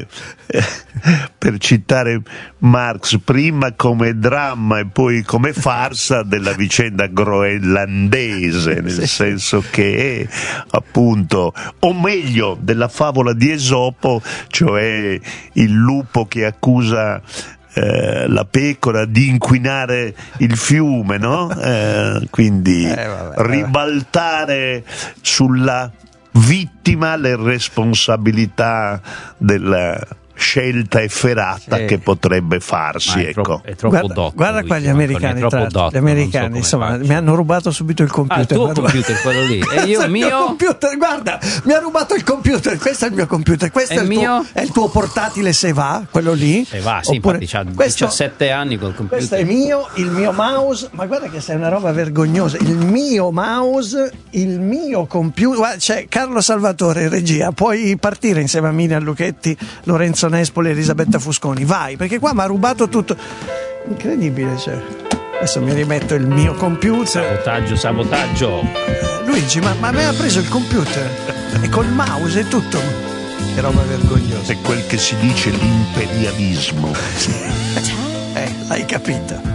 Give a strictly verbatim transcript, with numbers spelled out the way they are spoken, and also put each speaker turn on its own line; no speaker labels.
per citare Marx, prima come dramma e poi come farsa della vicenda groenlandese, nel
sì.
senso che appunto, o meglio della favola di Esopo, cioè il lupo che accusa Eh, la pecora di inquinare il fiume, no? Eh, quindi
eh, vabbè,
ribaltare sulla vittima le responsabilità della scelta efferata
sì.
che potrebbe farsi.
Ma è
ecco.
troppo, è troppo
Guarda,
dotto,
guarda
lui,
qua gli
Antonio,
americani,
è troppo
tra l'altro,
dotto,
gli americani
non so come
insomma
faccio.
mi hanno rubato subito il computer.
Ah, il tuo
Guarda-
computer, quello lì. E io
Questo è
il mio?
computer, guarda, mi ha rubato il computer, questo è il mio computer, questo
E
è il,
il
tuo,
mio?
è il tuo portatile se va, quello lì.
E va, sì,
Oppure-
infatti c'ha
questo-
diciassette anni col computer.
Questo è mio, il mio mouse, ma guarda che sei una roba vergognosa. Il mio mouse, il mio computer. Guarda, c'è Carlo Salvatore in regia, puoi partire insieme a Miriam Lucchetti, Lorenzo Nespoli e Elisabetta Fusconi. Vai, perché qua mi ha rubato tutto. Incredibile, cioè. Adesso mi rimetto il mio computer.
Sabotaggio, sabotaggio.
Luigi, ma, ma mi ha preso il computer e col mouse e tutto. Che roba vergognosa.
È quel che si dice l'imperialismo.
Eh, l'hai capito.